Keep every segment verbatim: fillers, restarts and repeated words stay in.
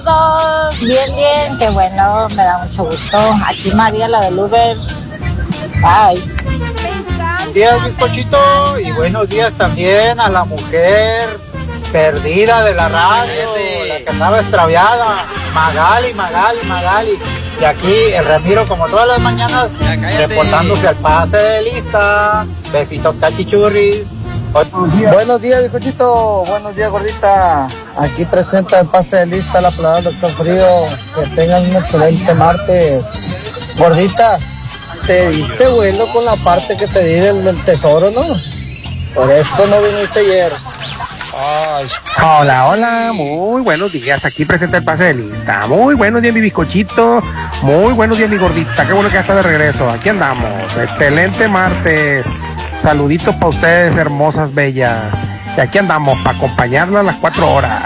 Todos bien, bien, qué bueno, me da mucho gusto. Aquí María, la del Uber. Bye. Buenos días, bizcochito, y buenos días también a la mujer perdida de la radio, la que estaba extraviada, Magali, Magali, Magali. Y aquí el Ramiro, como todas las mañanas, reportándose al pase de lista. Besitos, cachichurris. Buenos días. Buenos días, bizcochito. Buenos días, gordita. Aquí presenta el pase de lista la plana Doctor Frío. Que tengan un excelente martes. Gordita, te diste vuelo con la parte que te di del, del tesoro, ¿no? Por eso no viniste ayer. Hola, hola, muy buenos días. Aquí presenta el pase de lista. Muy buenos días, mi bizcochito. Muy buenos días, mi gordita. Qué bueno que ya está de regreso. Aquí andamos. Excelente martes. Saluditos para ustedes, hermosas, bellas. Y aquí andamos para acompañarla a las cuatro horas.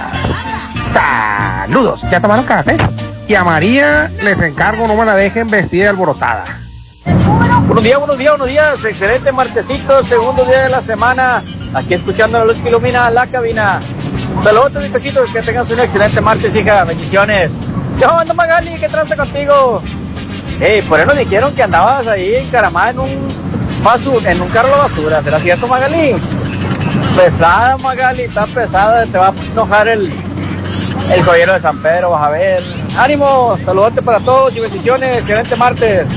Saludos. ¿Ya tomaron café? Y a María les encargo, no me la dejen vestida y alborotada. Buenos días, buenos días, buenos días. Excelente martesito, segundo día de la semana. Aquí escuchando la luz que ilumina la cabina. Saludos, bizcochitos, que tengas un excelente martes, hija. Bendiciones. ¿Qué onda, Magali? ¿Qué trata contigo? Hey, por ahí nos dijeron que andabas ahí encaramada en un basura, en un carro de basura. ¿Será cierto, Magali? Pesada, Magali, está pesada. Te va a enojar el, el joyero de San Pedro, vas a ver. ¡Ánimo! Saludos para todos y bendiciones. Excelente martes.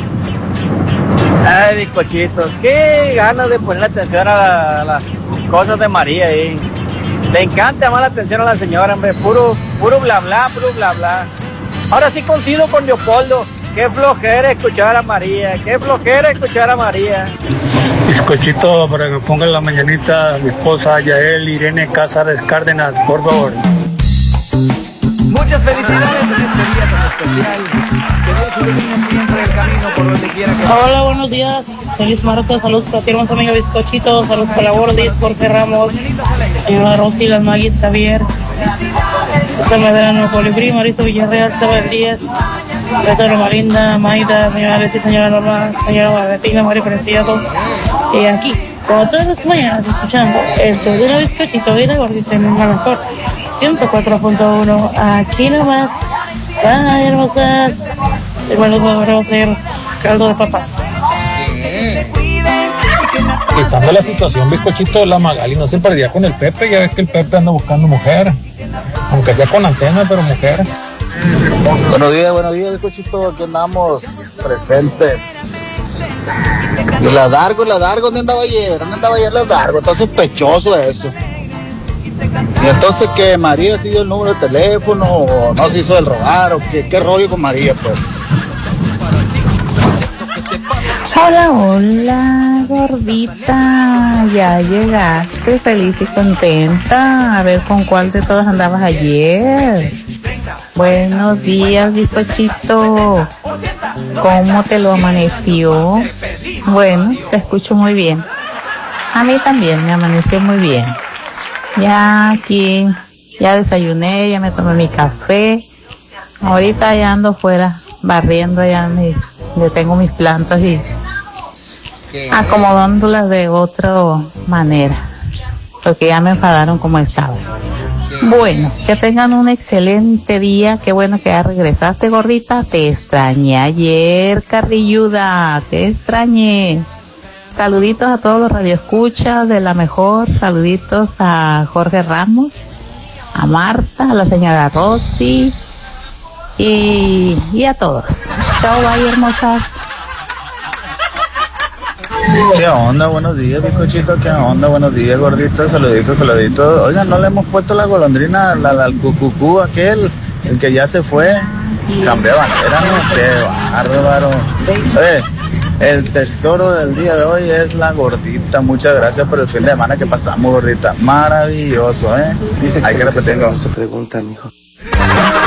Ay, bizcochito, qué ganas de ponerle atención a, la, a las cosas de María ahí. Le encanta llamar la atención a la señora, hombre. Puro, puro bla bla, puro bla bla. Ahora sí coincido con Leopoldo. Qué flojera escuchar a María. Qué flojera escuchar a María. Bizcochito, para que me pongan la mañanita mi esposa Yael Irene Cázares Cárdenas, por favor. Muchas felicidades en este día tan especial. Que Dios ilumine siempre el camino por donde quiera que vaya. Hola, buenos días. Feliz martes. Saludos para ti, hermosa amiga Bizcochito. Saludos para la Gordis, Jorge Ramos, señora Rosy, las Magis, Javier, César Medrano, Colibrí, Marito Villarreal, Sabel Díaz, Beto Marinda, Maida, señora Leti, señora Norma, señora Martina, María Preciado. Y aquí, como todas las mañanas, escuchando el show de la Bizcochito y la Gordis en la mejor ciento cuatro punto uno. Aquí nomás. Bye, hermosas. Igual vamos a hacer caldo de papas. Estando la situación, bizcochito, la Magali no se perdía con el Pepe. Ya ves que el Pepe anda buscando mujer, aunque sea con antena, pero mujer. Buenos días, buenos días, bizcochito. Aquí andamos presentes. Y la Dargo, la Dargo, ¿dónde andaba ayer? ¿Dónde andaba ayer la Dargo? Está sospechoso eso. Y entonces que María se dio el número de teléfono o no se hizo el rogar o qué, qué rollo con María, pues. Hola, hola, gordita. Ya llegaste, feliz y contenta. A ver con cuál de todas andabas ayer. Buenos días, bizcochito. ¿Cómo te lo amaneció? Bueno, te escucho muy bien. A mí también me amaneció muy bien. Ya aquí, ya desayuné, ya me tomé mi café. Ahorita ya ando fuera barriendo allá mis, yo tengo mis plantas y acomodándolas de otra manera, porque ya me enfadaron como estaba. Bueno, que tengan un excelente día. Qué bueno que ya regresaste, gordita. Te extrañé ayer, carrilluda, te extrañé. Saluditos a todos los radioescuchas de la mejor. Saluditos a Jorge Ramos, a Marta, a la señora Rosy y, y a todos. Chao, bye, hermosas. ¿Qué onda? Buenos días, bizcochito. ¿Qué onda? Buenos días, gordito. Saluditos, saluditos. Oigan, no le hemos puesto la golondrina, la, la, el cucucú aquel, el que ya se fue. Cambié bandera, no sé, bárbaro. Oye, el tesoro del día de hoy es la gordita. Muchas gracias por el fin de semana que pasamos, gordita. Maravilloso, ¿eh? Hay que repetirlo. Se pregunta, mijo.